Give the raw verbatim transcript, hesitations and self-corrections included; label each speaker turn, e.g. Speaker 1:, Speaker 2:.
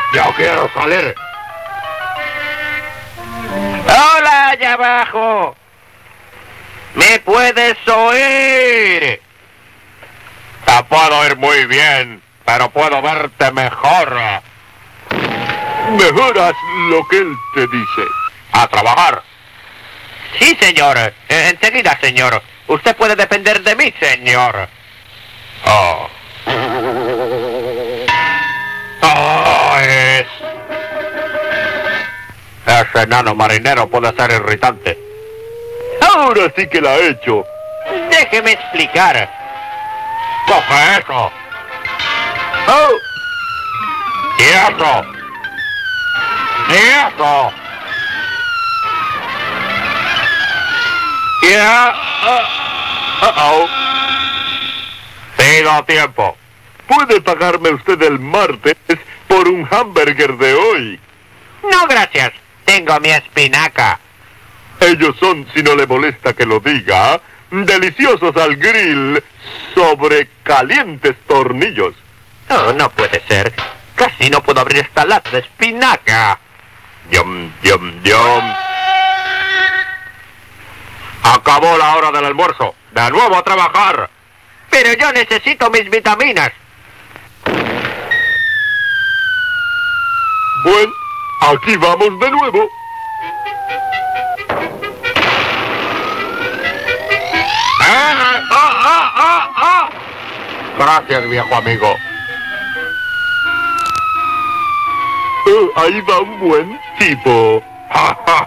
Speaker 1: Yo quiero salir. Hola, allá abajo. ¿Me puedes oír? Te puedo oír muy bien, pero puedo verte mejor. Mejor haz lo que él te dice. A trabajar. Sí, señor. Eh, enseguida, señor. Usted puede depender de mí, señor. Oh. Oh, es... Ese enano marinero puede ser irritante. Ahora sí que la he hecho. Déjeme explicar. ¡Coge eso! ¡Oh! ¡Y eso! ¡Y eso! ¡Ya! Uh, uh-oh. Pido tiempo. ¿Puede pagarme usted el martes por un hamburger de hoy? No, gracias. Tengo mi espinaca. Ellos son, si no le molesta que lo diga, deliciosos al grill sobre calientes tornillos. No, no puede ser. Casi no puedo abrir esta lata de espinaca. Yum, yum, yum. Acabó la hora del almuerzo. De nuevo a trabajar. Pero yo necesito mis vitaminas. Bueno, aquí vamos de nuevo. ¡Ah, ah, ah, ah, ah! Gracias, viejo amigo. Oh, ahí va un buen tipo.